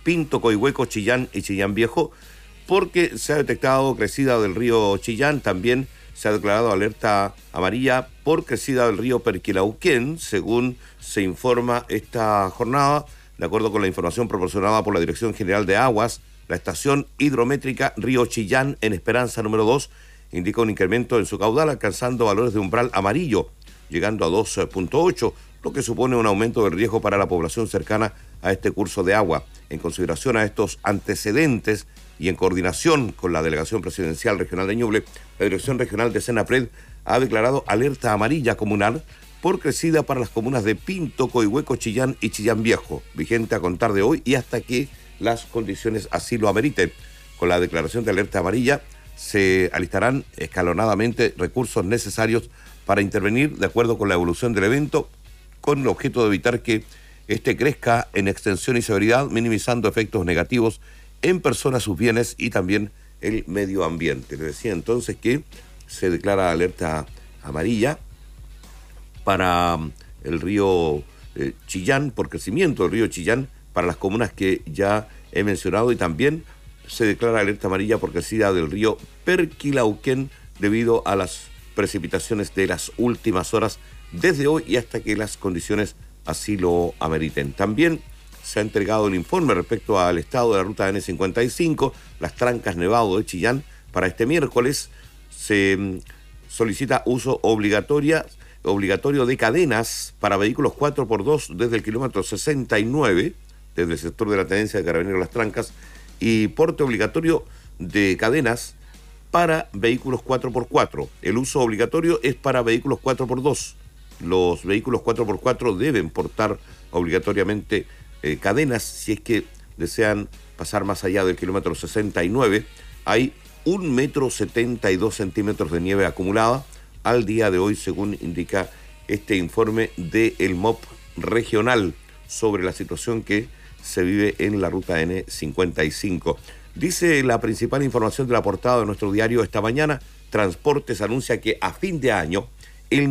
Pinto, Coihueco, Chillán y Chillán Viejo, porque se ha detectado crecida del río Chillán. También se ha declarado alerta amarilla por crecida del río Perquilauquén, según se informa esta jornada. De acuerdo con la información proporcionada por la Dirección General de Aguas, la estación hidrométrica Río Chillán en Esperanza número 2 indica un incremento en su caudal, alcanzando valores de umbral amarillo, llegando a 2.8, lo que supone un aumento del riesgo para la población cercana a este curso de agua. En consideración a estos antecedentes y en coordinación con la Delegación Presidencial Regional de Ñuble, la Dirección Regional de Senapred ha declarado alerta amarilla comunal por crecida para las comunas de Pinto, Coihueco, Chillán y Chillán Viejo, vigente a contar de hoy y hasta que las condiciones así lo ameriten. Con la declaración de alerta amarilla se alistarán escalonadamente recursos necesarios para intervenir de acuerdo con la evolución del evento, con el objeto de evitar que este crezca en extensión y severidad, minimizando efectos negativos en personas, sus bienes y también el medio ambiente. Les decía entonces que se declara alerta amarilla para el río Chillán, por crecimiento del río Chillán, para las comunas que ya he mencionado, y también se declara alerta amarilla por crecida del río Perquilauquén debido a las precipitaciones de las últimas horas desde hoy y hasta que las condiciones así lo ameriten. También se ha entregado el informe respecto al estado de la ruta N55, las Trancas Nevado de Chillán. Para este miércoles se solicita uso obligatorio de cadenas para vehículos 4x2 desde el kilómetro 69, desde el sector de la Tenencia de Carabineros Las Trancas, y porte obligatorio de cadenas para vehículos 4x4. El uso obligatorio es para vehículos 4x2. Los vehículos 4x4 deben portar obligatoriamente cadenas si es que desean pasar más allá del kilómetro 69. Hay 1,72 m de nieve acumulada al día de hoy, según indica este informe del MOP regional sobre la situación que se vive en la ruta N55. Dice la principal información de la portada de nuestro diario esta mañana: Transportes anuncia que a fin de año el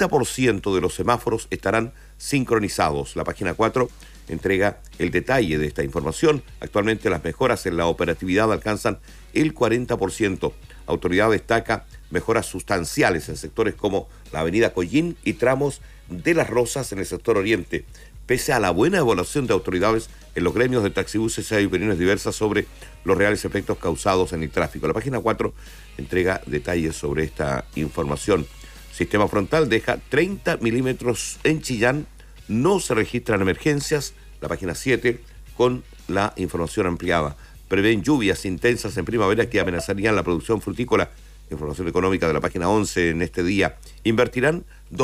90% de los semáforos estarán sincronizados. La página 4 entrega el detalle de esta información. Actualmente las mejoras en la operatividad alcanzan el 40%. Autoridad destaca mejoras sustanciales en sectores como la avenida Collín y tramos de Las Rosas en el sector oriente. Pese a la buena evaluación de autoridades, en los gremios de taxibuses hay opiniones diversas sobre los reales efectos causados en el tráfico. La página 4 entrega detalles sobre esta información. Sistema frontal deja 30 milímetros en Chillán, no se registran emergencias. La página 7 con la información ampliada. Prevén lluvias intensas en primavera que amenazarían la producción frutícola. Información económica de la página 11 en este día. Invertirán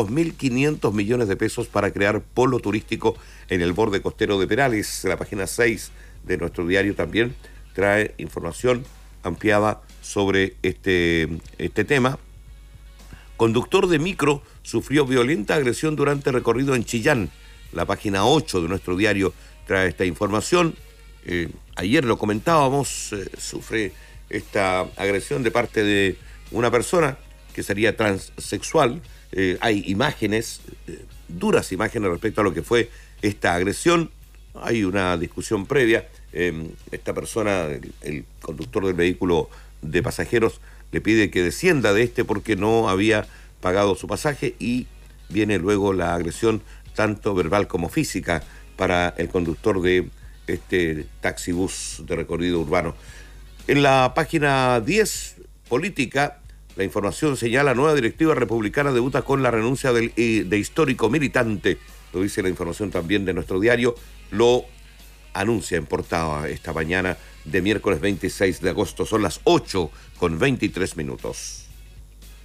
2.500 millones de pesos para crear polo turístico en el borde costero de Perales. La página 6 de nuestro diario también trae información ampliada sobre este tema. Conductor de micro sufrió violenta agresión durante recorrido en Chillán. La página 8 de nuestro diario trae esta información. Ayer lo comentábamos, sufre esta agresión de parte de una persona que sería transexual. Hay imágenes, duras imágenes respecto a lo que fue esta agresión. Hay una discusión previa. Esta persona, el conductor del vehículo de pasajeros, le pide que descienda de porque no había pagado su pasaje, y viene luego la agresión tanto verbal como física para el conductor de este taxibús de recorrido urbano. En la página 10, política, la información señala: nueva directiva republicana debuta con la renuncia de histórico militante. Lo dice la información también de nuestro diario, lo anuncia en portada esta mañana de miércoles 26 de agosto. Son las 8:23.